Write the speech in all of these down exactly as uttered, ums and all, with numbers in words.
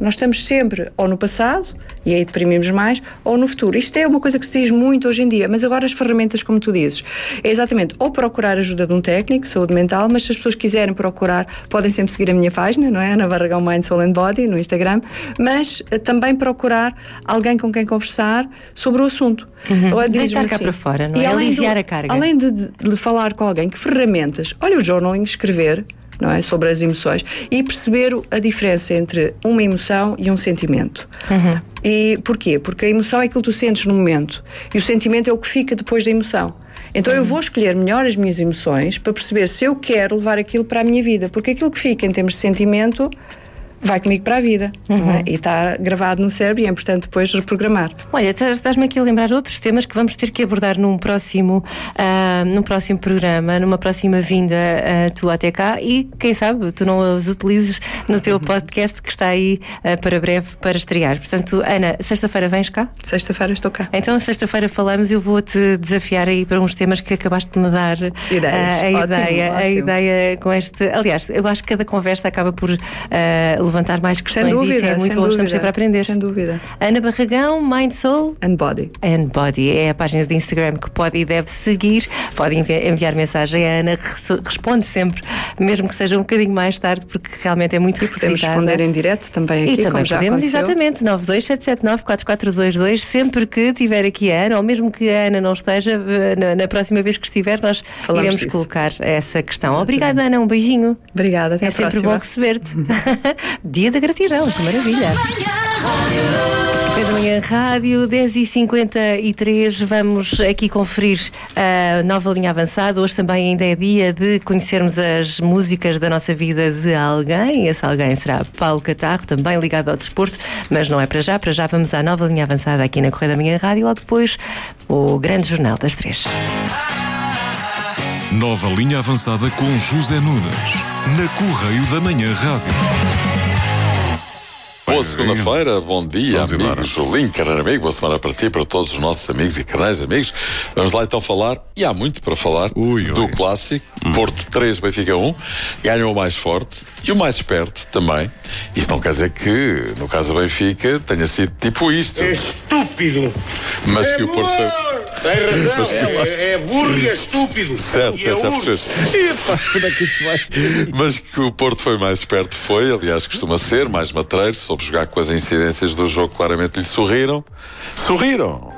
Nós estamos sempre ou no passado, e aí deprimimos mais, ou no futuro. Isto é uma coisa que se diz muito hoje em dia, mas agora as ferramentas, como tu dizes, é exatamente ou procurar ajuda de um técnico, saúde mental, mas se as pessoas quiserem procurar, podem sempre seguir a minha página, não é? Ana Barragão Mind, Soul and Body, no Instagram, mas uh, também procurar alguém com quem conversar sobre o assunto. Uhum. Deitar assim, cá para fora, não é? Aliviar do, a carga. Além de, de, de falar com alguém, que ferramentas? Olha o journaling, escrever, não é? Sobre as emoções e perceber a diferença entre uma emoção e um sentimento. Uhum. E porquê? Porque a emoção é aquilo que tu sentes no momento e o sentimento é o que fica depois da emoção. Então uhum. eu vou escolher melhor as minhas emoções para perceber se eu quero levar aquilo para a minha vida, porque aquilo que fica em termos de sentimento vai comigo para a vida, uhum. não é? E está gravado no cérebro e é importante depois reprogramar. Olha, estás-me aqui a lembrar outros temas que vamos ter que abordar num próximo, uh, num próximo programa, numa próxima vinda uh, tua até cá, e quem sabe tu não os utilizes no teu podcast que está aí uh, para breve para estrear. Portanto, Ana, sexta-feira vens cá? Sexta-feira estou cá. Então, sexta-feira falamos, eu vou-te desafiar aí para uns temas que acabaste de me dar uh, Ideias. a Ótimo, ideia, ótimo. a ideia com este. Aliás, eu acho que cada conversa acaba por uh, levantar mais questões. Sem dúvida, e isso é muito bom, dúvida, estamos sempre a aprender. Sem dúvida. Ana Barragão, Mind, Soul and Body. And Body é a página de Instagram que pode e deve seguir. Pode enviar mensagem. A Ana responde sempre, mesmo que seja um bocadinho mais tarde, porque realmente é muito requisitada. Podemos responder em direto também aqui, e também como já podemos, aconteceu. Exatamente, nove dois sete sete nove quatro quatro dois dois. Sempre que tiver aqui a Ana, ou mesmo que a Ana não esteja, na, na próxima vez que estiver, nós Falamos iremos disso. colocar essa questão. Exatamente. Obrigada, Ana, um beijinho. Obrigada, até é a próxima. É sempre bom receber-te. Dia da gratidão, que maravilha. Fez amanhã rádio, dez e cinquenta e três. Vamos aqui conferir a nova linha avançada. Hoje também ainda é dia de conhecermos as músicas da nossa vida de alguém. Esse alguém será Paulo Catarro, também ligado ao desporto, mas não é para já. Para já vamos à nova linha avançada aqui na Correio da Manhã Rádio. Logo depois, o grande jornal das três. Nova linha avançada com José Nunes, na Correio da Manhã Rádio. Boa segunda-feira, bom dia, amigos. Julinho, carreira amigo, boa semana para ti, para todos os nossos amigos e canais amigos. Vamos lá então falar, e há muito para falar, ui, do ui. clássico. Hum. Porto três, Benfica um. Ganhou o mais forte e o mais esperto também. Isto não quer dizer que, no caso do Benfica, tenha sido tipo isto. É estúpido. Mas é que o Porto foi... Tem razão, Mas, é, é burro e é estúpido. Certo, certo, já percebes. Como é que isso vai? Mas que o Porto foi mais esperto foi, aliás, costuma ser, mais matreiro, soube jogar com as incidências do jogo, claramente lhe sorriram. Sorriram!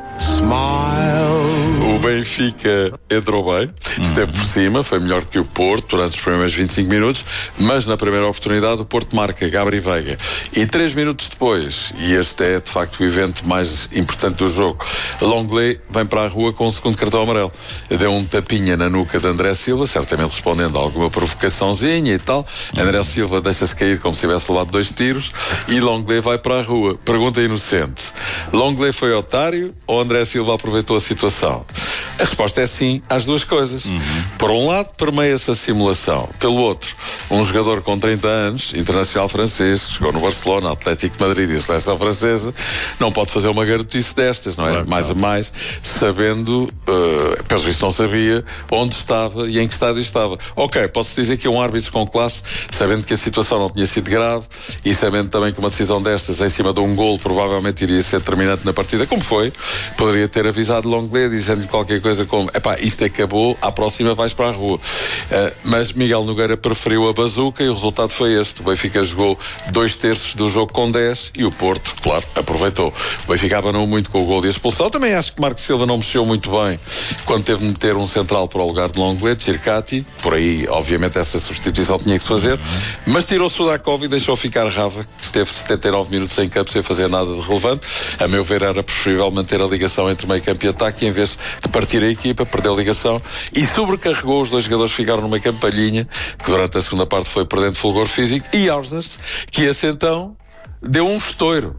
Smile. O Benfica entrou bem, esteve por cima, foi melhor que o Porto durante os primeiros vinte e cinco minutos, mas na primeira oportunidade o Porto marca Gabri Veiga. E três minutos depois, e este é de facto o evento mais importante do jogo, Longley vem para a rua com o segundo cartão amarelo. Deu um tapinha na nuca de André Silva, certamente respondendo a alguma provocaçãozinha e tal. André Silva deixa-se cair como se tivesse levado dois tiros e Longley vai para a rua. Pergunta inocente: Longley foi otário ou André Silva aproveitou a situação? A resposta é sim, às duas coisas. Uhum. Por um lado, permeia-se a simulação. Pelo outro, um jogador com trinta anos, internacional francês, que jogou no Barcelona, Atlético de Madrid e a seleção francesa, não pode fazer uma garotice destas, não é? Claro, mais claro. a mais, sabendo, uh, pelo visto não sabia, onde estava e em que estádio estava. Ok, pode-se dizer que é um árbitro com classe, sabendo que a situação não tinha sido grave e sabendo também que uma decisão destas, em cima de um golo, provavelmente iria ser determinante na partida, como foi, poderia ter avisado Longley, dizendo-lhe qualquer coisa como, epá, isto acabou, à próxima vais para a rua. Uh, mas Miguel Nogueira preferiu a bazuca e o resultado foi este. O Benfica jogou dois terços do jogo com dez e o Porto, claro, aproveitou. O Benfica abanou muito com o gol e a expulsão. Também acho que Marco Silva não mexeu muito bem quando teve de meter um central para o lugar de Longley, Circati. Por aí, obviamente, essa substituição tinha que se fazer. Mas tirou Sudakov e deixou ficar Rava, que esteve setenta e nove minutos em campo sem fazer nada de relevante. A meu ver, era preferível manter a ligação entre meio campo e ataque, em vez de partir a equipa, perdeu a ligação e sobrecarregou. Os dois jogadores ficaram no meio campo, Palhinha, que durante a segunda parte foi perdendo fulgor físico, e Ausnes, que esse então deu um estouro.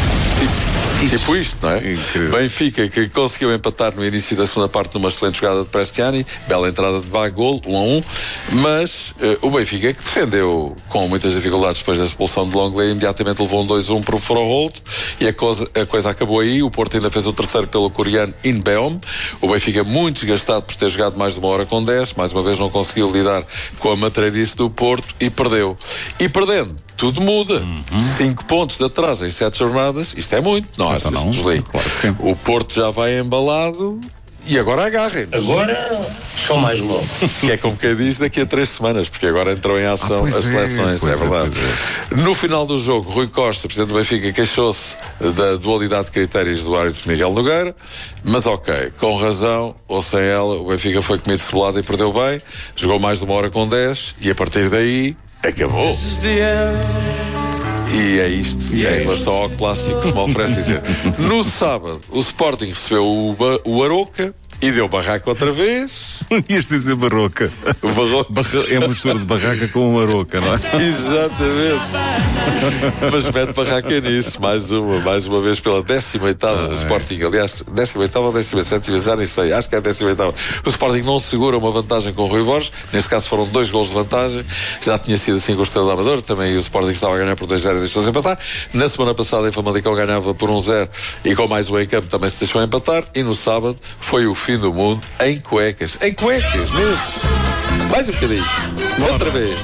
Tipo, tipo isto, não é? Incrível. Benfica, que conseguiu empatar no início da segunda parte numa excelente jogada de Prestiani, bela entrada de Bagol, um a um, mas uh, o Benfica, que defendeu com muitas dificuldades depois da expulsão de Longley, imediatamente levou um dois a um para o Froholt e a coisa, a coisa acabou aí. O Porto ainda fez o terceiro pelo coreano Inbeom. O Benfica muito desgastado por ter jogado mais de uma hora com dez, mais uma vez não conseguiu lidar com a matreirice do Porto e perdeu. E perdendo, tudo muda. Uhum. Cinco pontos de atraso em sete jornadas, isto é muito, não achas? Então não, claro que sim. O Porto já vai embalado e agora agarrem. Agora, só mais logo. Que é como quem diz daqui a três semanas, porque agora entram em ação ah, as seleções, é, é verdade. É, é. No final do jogo, Rui Costa, presidente do Benfica, queixou-se da dualidade de critérios do árbitro Miguel Nogueira, mas ok, com razão ou sem ela, o Benfica foi comido de cebolada e perdeu bem, jogou mais de uma hora com dez e a partir daí acabou. E é isto, e é em relação ao clássico que se me oferece dizer. No sábado, o Sporting recebeu o, o Aroca e deu barraca outra vez. Ias dizer barroca. Barroca. Barra... É uma mistura de barraca com barroca, não é? Exatamente. Mas mete barraca nisso, mais uma, mais uma vez pela décima oitava. O Sporting, aliás, décima oitava ou décima sétima, já nem sei, acho que é a décima oitava. O Sporting não segura uma vantagem com o Rui Borges, neste caso foram dois golos de vantagem, já tinha sido assim com o Estrela da Amadora, também o Sporting estava a ganhar por dois a zero e deixou-se empatar. Na semana passada em Famalicão ganhava por um zero e com mais um em campo também se deixou empatar, e no sábado foi o fim do mundo em cuecas, em cuecas mesmo. Mais um bocadinho, outra vez.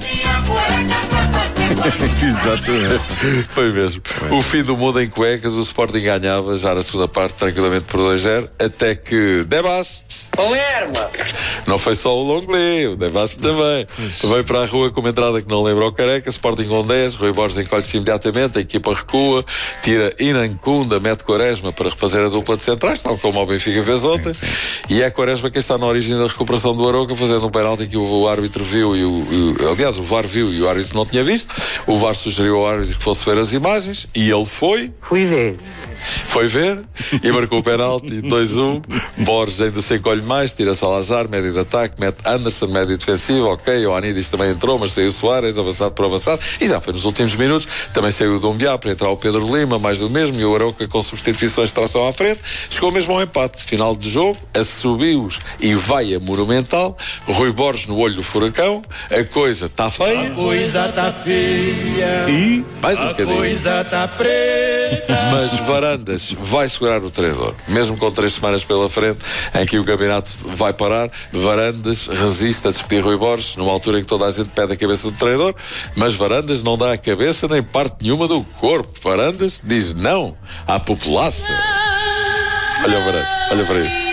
Exatamente. Foi mesmo. Foi. O fim do mundo em cuecas, o Sporting ganhava já na segunda parte tranquilamente por dois a zero, até que Debast não foi só o Longley, o Debast também veio para a rua com uma entrada que não lembra o Careca. Sporting com dez, Rui Borges encolhe-se imediatamente, a equipa recua, tira Inancunda, mete Quaresma para refazer a dupla de centrais, tal como o Benfica fez ontem, sim, sim. E é Quaresma quem está na origem da recuperação do Aroca, fazendo um penalti que o, o árbitro viu e o, e, aliás o V A R viu e o árbitro não tinha visto. O V A R sugeriu ao árbitro que fosse ver as imagens e ele foi. Fui ver. Foi ver e marcou o penalti dois a um. Borges ainda se encolhe mais, tira Salazar, médio de ataque, mete Anderson, médio defensivo, ok, o Anidis também entrou, mas saiu Soares, avançado por avançado, e já foi nos últimos minutos, também saiu o Dombiá para entrar o Pedro Lima, mais do mesmo, e o Aroca com substituições de tração à frente, chegou mesmo ao empate. Final de jogo, assobios e vai a Monumental, Rui Borges no olho do furacão, a coisa está feia. A coisa está feia. E mais um a bocadinho. coisa está preta. Mas Varandas vai segurar o treinador, mesmo com três semanas pela frente em que o campeonato vai parar. Varandas resiste a despedir Rui Borges numa altura em que toda a gente pede a cabeça do treinador, mas Varandas não dá a cabeça nem parte nenhuma do corpo. Varandas diz não à população. Olha o Varandas, olha para aí.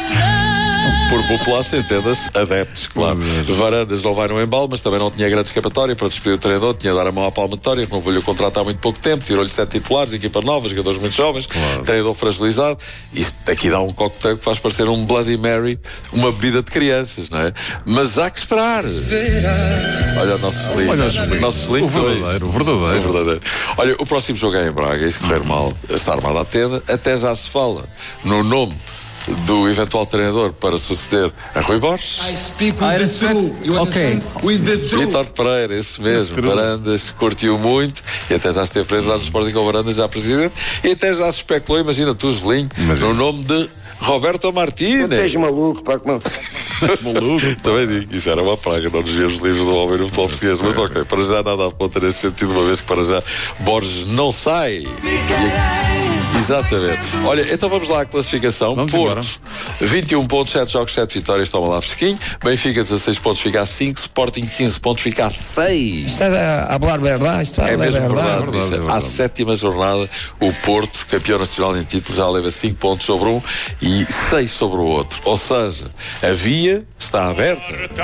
Por população, entenda-se, adeptos, claro. Varandas não vai no embalo, mas também não tinha grande escapatória para despedir o treinador, tinha de dar a mão à palmatória, renovou-lhe o contrato há muito pouco tempo, tirou-lhe sete titulares, equipa nova, jogadores muito jovens, claro. Treinador fragilizado. Isto aqui dá um coquetel que faz parecer um Bloody Mary, uma bebida de crianças, não é? Mas há que esperar. Olha o nosso Slim. Olha o nosso Slim. O verdadeiro, o verdadeiro. O verdadeiro. Olha, o próximo jogo é em Braga, e se correr mal, está armada a tenda, até já se fala no nome do eventual treinador para suceder a Rui Borges. I speak with the truth. You understand? With the truth. Vítor Pereira, esse mesmo. Varandas curtiu muito e até já esteve para entrar no Sporting com Varandas já presidente, e até já se especulou, imagina tu, Gelinho, no nome de Roberto Martínez. Não és maluco, pá, como... Maluco. Também digo, isso era uma praga, não nos víamos livros do homem no futebol português, mas ok, para já nada aponta nesse sentido, uma vez que para já Borges não sai. E... Exatamente. Olha, então vamos lá à classificação. Vamos Porto, embora. vinte e um pontos, sete jogos, sete vitórias, toma lá fresquinho. Benfica, dezasseis pontos, fica a cinco. Sporting, quinze pontos, fica a seis. Estás a falar verdade? Estás É a mesmo verdade? verdade, verdade, isso. é verdade. À sétima jornada, o Porto, campeão nacional em título, já leva cinco pontos sobre um e seis sobre o outro. Ou seja, a via está aberta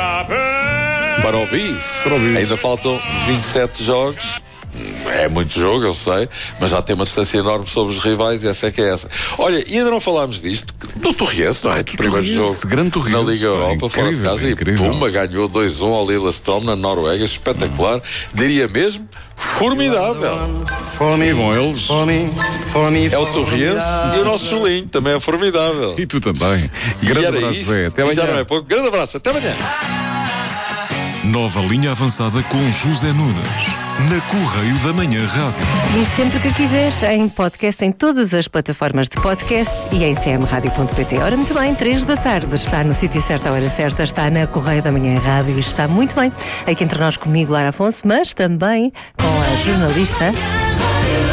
para o bis. Ainda faltam vinte e sete jogos. É muito jogo, eu sei, mas já tem uma distância enorme sobre os rivais e essa é que é essa. Olha, e ainda não falámos disto do Torriense, não é? Do primeiro jogo na Liga Europa, fora de casa, e Puma ganhou dois a um ao Lillestrøm na Noruega, espetacular, diria mesmo formidável. E vão eles. É o Torriense e o nosso Julinho também é formidável. E tu também. E Grande era abraço, isto, Zé. Até e já amanhã. não é pouco. Grande abraço, até amanhã. Nova linha avançada com José Nunes. Na Correio da Manhã Rádio. E sempre que quiseres, em podcast, em todas as plataformas de podcast e em c m rádio ponto p t. Ora, muito bem, três da tarde, está no sítio certo, à hora certa, está na Correio da Manhã Rádio, está muito bem. Aqui entre nós, comigo, Lara Afonso, mas também com a jornalista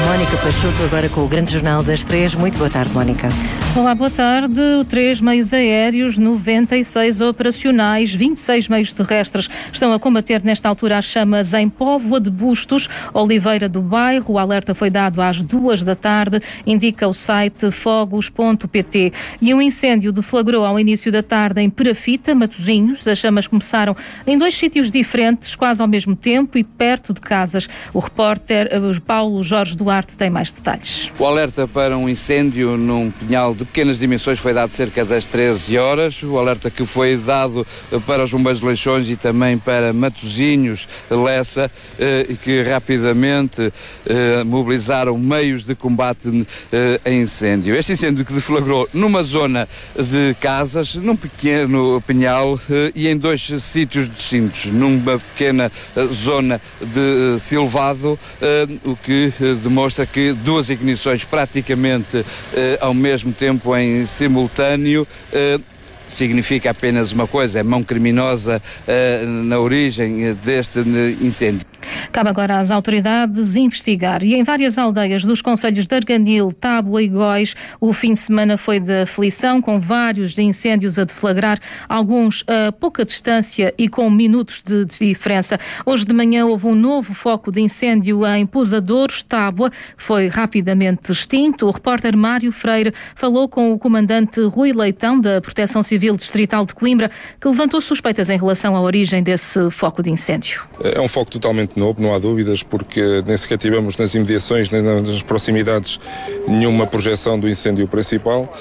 Mónica Pachuto, agora com o grande jornal das três. Muito boa tarde, Mónica. Olá, boa tarde. Três meios aéreos, noventa e seis operacionais, vinte e seis meios terrestres estão a combater nesta altura as chamas em Póvoa de Bustos, Oliveira do Bairro. O alerta foi dado às duas da tarde, indica o site fogos ponto pt. E um incêndio deflagrou ao início da tarde em Perafita, Matosinhos. As chamas começaram em dois sítios diferentes, quase ao mesmo tempo e perto de casas. O repórter Paulo Jorge Duarte tem mais detalhes. O alerta para um incêndio num pinhal de pequenas dimensões foi dado cerca das treze horas. O alerta que foi dado para os bombeiros de Leixões e também para Matosinhos, Lessa, eh, que rapidamente eh, mobilizaram meios de combate eh, a incêndio. Este incêndio que deflagrou numa zona de casas, num pequeno pinhal eh, e em dois sítios distintos, numa pequena eh, zona de eh, silvado, eh, o que eh, demonstra que duas ignições praticamente eh, ao mesmo tempo em simultâneo eh, significa apenas uma coisa: é mão criminosa eh, na origem deste incêndio. Cabe agora às autoridades investigar. E em várias aldeias dos concelhos de Arganil, Tábua e Góis, o fim de semana foi de aflição, com vários incêndios a deflagrar, alguns a pouca distância e com minutos de diferença. Hoje de manhã houve um novo foco de incêndio em Pousadouros, Tábua, foi rapidamente extinto. O repórter Mário Freire falou com o comandante Rui Leitão, da Proteção Civil Distrital de Coimbra, que levantou suspeitas em relação à origem desse foco de incêndio. É um foco totalmente novo, não há dúvidas, porque nem sequer tivemos nas imediações, nem nas proximidades, nenhuma projeção do incêndio principal.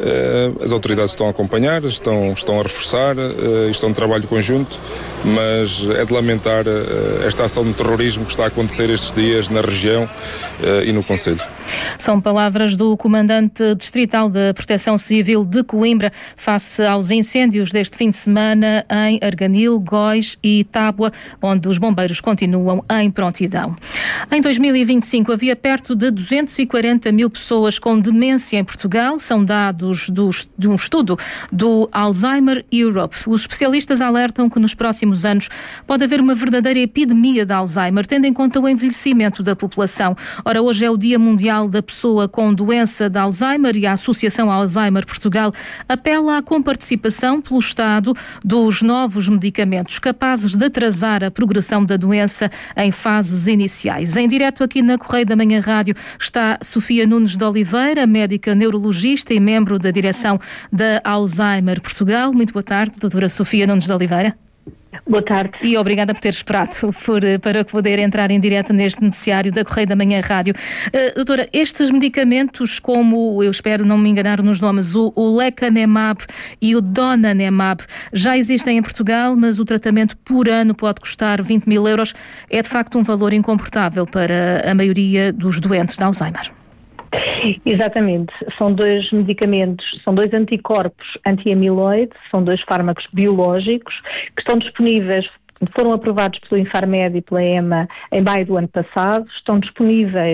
As autoridades estão a acompanhar, estão, estão a reforçar, estão em trabalho conjunto, mas é de lamentar esta ação de terrorismo que está a acontecer estes dias na região e no concelho. São palavras do comandante distrital da Proteção Civil de Coimbra face aos incêndios deste fim de semana em Arganil, Góis e Tábua, onde os bombeiros continuam em prontidão. Em dois mil e vinte e cinco havia perto de duzentos e quarenta mil pessoas com demência em Portugal, são dados do, de um estudo do Alzheimer Europe. Os especialistas alertam que nos próximos anos pode haver uma verdadeira epidemia de Alzheimer, tendo em conta o envelhecimento da população. Ora, hoje é o Dia Mundial da Pessoa com Doença de Alzheimer e a Associação Alzheimer Portugal apela à comparticipação pelo Estado dos novos medicamentos capazes de atrasar a progressão da doença em fases iniciais. Em direto aqui na Correio da Manhã Rádio está Sofia Nunes de Oliveira, médica neurologista e membro da direção da Alzheimer Portugal. Muito boa tarde, doutora Sofia Nunes de Oliveira. Boa tarde. E obrigada por ter esperado por, para poder entrar em direto neste noticiário da Correio da Manhã Rádio. Uh, doutora, estes medicamentos, como eu espero não me enganar nos nomes, o, o Lecanemab e o Donanemab, já existem em Portugal, mas o tratamento por ano pode custar vinte mil euros. É de facto um valor incomportável para a maioria dos doentes de Alzheimer. Exatamente, são dois medicamentos, são dois anticorpos anti-amiloide, são dois fármacos biológicos que estão disponíveis, foram aprovados pelo Infarmed e pela EMA em maio do ano passado, estão disponíveis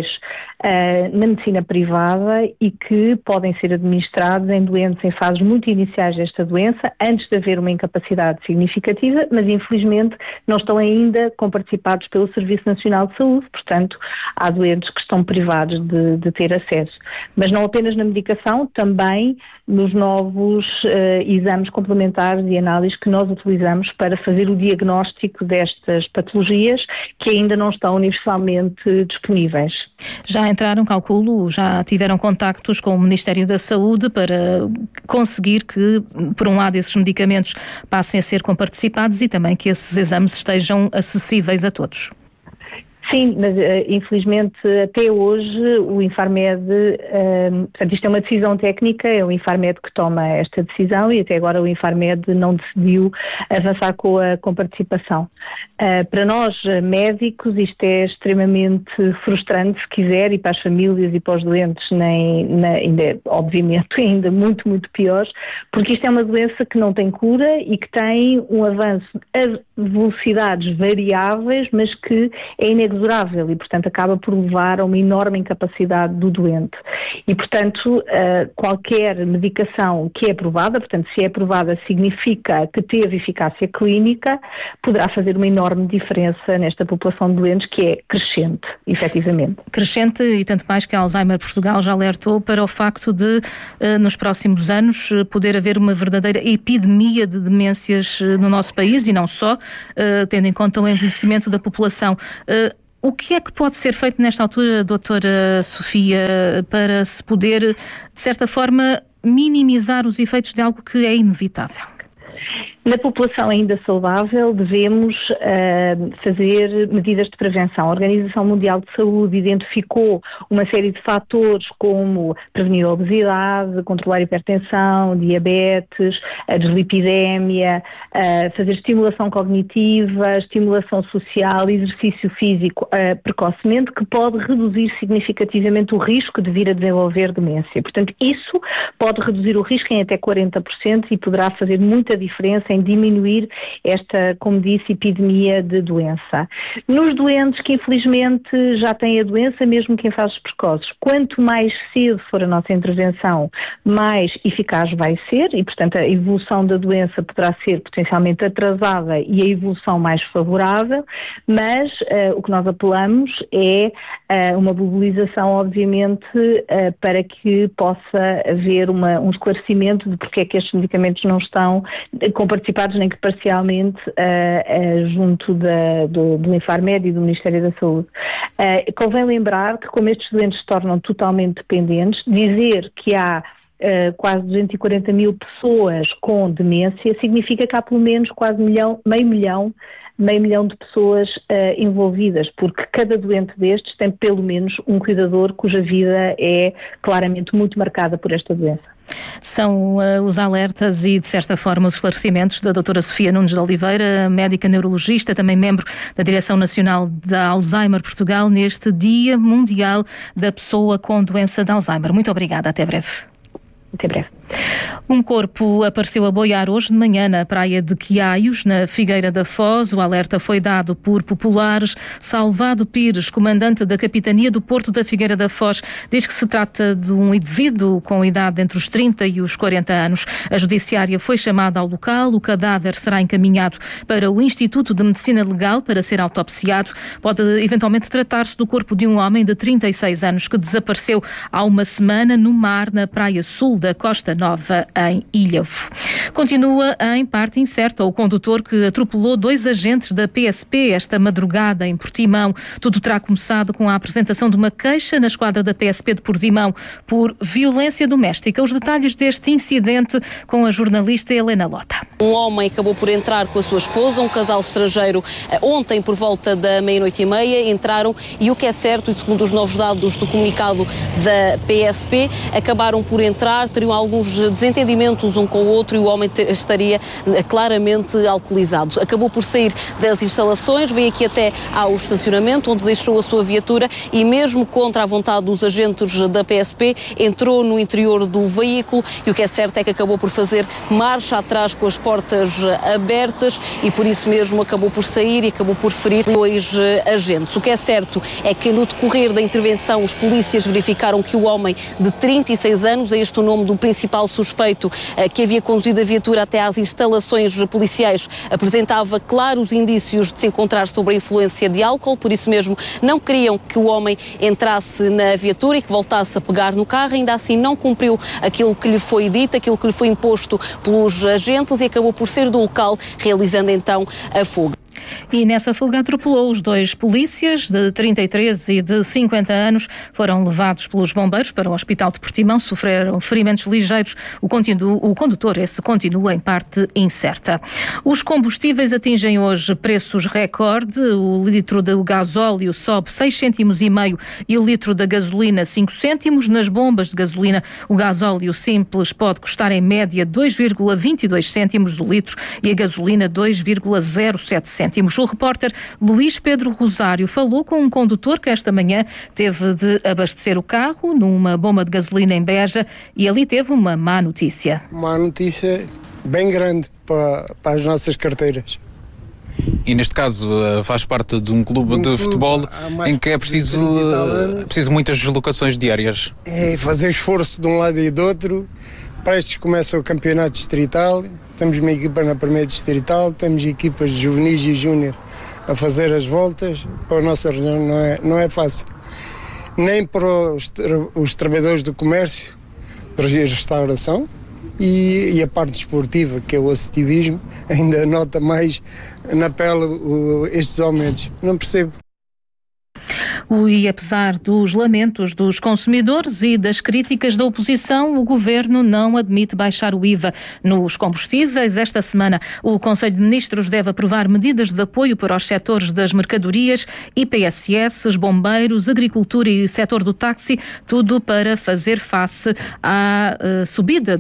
uh, na medicina privada e que podem ser administrados em doentes em fases muito iniciais desta doença, antes de haver uma incapacidade significativa, mas infelizmente não estão ainda comparticipados pelo Serviço Nacional de Saúde, portanto há doentes que estão privados de, de ter acesso. Mas não apenas na medicação, também nos novos uh, exames complementares e análises que nós utilizamos para fazer o diagnóstico destas patologias que ainda não estão universalmente disponíveis. Já entraram, calculo, já tiveram contactos com o Ministério da Saúde para conseguir que, por um lado, esses medicamentos passem a ser comparticipados e também que esses exames estejam acessíveis a todos. Sim, mas uh, infelizmente até hoje o Infarmed, uh, portanto isto é uma decisão técnica, é o Infarmed que toma esta decisão e até agora o Infarmed não decidiu avançar com a comparticipação. Uh, para nós médicos isto é extremamente frustrante, se quiser, e para as famílias e para os doentes nem, nem, ainda, obviamente ainda muito, muito piores, porque isto é uma doença que não tem cura e que tem um avanço a velocidades variáveis, mas que é inexorável e, portanto, acaba por levar a uma enorme incapacidade do doente. E, portanto, uh, qualquer medicação que é aprovada, portanto, se é aprovada significa que teve eficácia clínica, poderá fazer uma enorme diferença nesta população de doentes que é crescente, efetivamente. Crescente, e tanto mais que a Alzheimer Portugal já alertou para o facto de, uh, nos próximos anos, uh, poder haver uma verdadeira epidemia de demências uh, no nosso país, e não só, uh, tendo em conta o envelhecimento da população. Uh, O que é que pode ser feito nesta altura, doutora Sofia, para se poder, de certa forma, minimizar os efeitos de algo que é inevitável? Na população ainda saudável devemos uh, fazer medidas de prevenção. A Organização Mundial de Saúde identificou uma série de fatores como prevenir a obesidade, controlar a hipertensão, diabetes, a dislipidémia, uh, fazer estimulação cognitiva, estimulação social, exercício físico uh, precocemente, que pode reduzir significativamente o risco de vir a desenvolver demência. Portanto, isso pode reduzir o risco em até quarenta por cento e poderá fazer muita diferença em diminuir esta, como disse, epidemia de doença. Nos doentes que infelizmente já têm a doença, mesmo que em fases precoces, quanto mais cedo for a nossa intervenção, mais eficaz vai ser e, portanto, a evolução da doença poderá ser potencialmente atrasada e a evolução mais favorável, mas uh, o que nós apelamos é uh, uma mobilização, obviamente, uh, para que possa haver uma, um esclarecimento de porque é que estes medicamentos não estão comparticipados nem que parcialmente uh, uh, junto da, do, do Infarmed e do Ministério da Saúde. Uh, convém lembrar que, como estes doentes se tornam totalmente dependentes, dizer que há Uh, quase duzentos e quarenta mil pessoas com demência significa que há pelo menos quase milhão, meio milhão, meio milhão de pessoas uh, envolvidas, porque cada doente destes tem pelo menos um cuidador cuja vida é claramente muito marcada por esta doença. São uh, os alertas e, de certa forma, os esclarecimentos da doutora Sofia Nunes de Oliveira, médica neurologista, também membro da Direção Nacional da Alzheimer Portugal, neste Dia Mundial da Pessoa com Doença de Alzheimer. Muito obrigada, até breve. Até breve. Um corpo apareceu a boiar hoje de manhã na praia de Quiaios, na Figueira da Foz. O alerta foi dado por populares. Salvado Pires, comandante da Capitania do Porto da Figueira da Foz, diz que se trata de um indivíduo com idade entre os trinta e os quarenta anos. A judiciária foi chamada ao local. O cadáver será encaminhado para o Instituto de Medicina Legal para ser autopsiado. Pode eventualmente tratar-se do corpo de um homem de trinta e seis anos que desapareceu há uma semana no mar, na praia sul da Costa Nova, em Ilhavo. Continua em parte incerta o condutor que atropelou dois agentes da P S P esta madrugada em Portimão. Tudo terá começado com a apresentação de uma queixa na esquadra da P S P de Portimão por violência doméstica. Os detalhes deste incidente com a jornalista Helena Lota. Um homem acabou por entrar com a sua esposa, um casal estrangeiro, ontem por volta da meia-noite e meia, entraram e o que é certo, e segundo os novos dados do comunicado da P S P, acabaram por entrar, teriam alguns desentendimentos um com o outro e o homem estaria claramente alcoolizado. Acabou por sair das instalações, veio aqui até ao estacionamento, onde deixou a sua viatura e mesmo contra a vontade dos agentes da P S P, entrou no interior do veículo e o que é certo é que acabou por fazer marcha atrás com as portas abertas e por isso mesmo acabou por sair e acabou por ferir dois agentes. O que é certo é que no decorrer da intervenção os polícias verificaram que o homem de trinta e seis anos, é este o nome do principal suspeito que havia conduzido a viatura até às instalações policiais, apresentava claros indícios de se encontrar sob a influência de álcool, por isso mesmo não queriam que o homem entrasse na viatura e que voltasse a pegar no carro, ainda assim não cumpriu aquilo que lhe foi dito, aquilo que lhe foi imposto pelos agentes e acabou por sair do local, realizando então a fuga. E nessa fuga atropelou os dois polícias de trinta e três e de cinquenta anos. Foram levados pelos bombeiros para o Hospital de Portimão, sofreram ferimentos ligeiros. O, continu, o condutor, esse, continua em parte incerta. Os combustíveis atingem hoje preços recorde. O litro do gasóleo sobe seis cêntimos e meio e o litro da gasolina cinco cêntimos. Nas bombas de gasolina, o gasóleo simples pode custar em média dois vírgula vinte e dois cêntimos o litro e a gasolina dois vírgula zero sete cêntimos. O repórter Luís Pedro Rosário falou com um condutor que esta manhã teve de abastecer o carro numa bomba de gasolina em Beja e ali teve uma má notícia. Uma notícia bem grande para, para as nossas carteiras. E neste caso faz parte de um clube um de clube, futebol em que é preciso, é preciso muitas deslocações diárias. É fazer esforço de um lado e do outro. Prestes começa o campeonato distrital, temos uma equipa na primeira distrital, temos equipas de juvenis e júnior a fazer as voltas. Para a nossa região não é, não é fácil. Nem para os, os trabalhadores do comércio, de restauração, e, e a parte desportiva, que é o associativismo, ainda nota mais na pele o, estes aumentos. Não percebo. E apesar dos lamentos dos consumidores e das críticas da oposição, o Governo não admite baixar o I V A nos combustíveis. Esta semana, o Conselho de Ministros deve aprovar medidas de apoio para os setores das mercadorias, I P S S, bombeiros, agricultura e setor do táxi, tudo para fazer face à uh, subida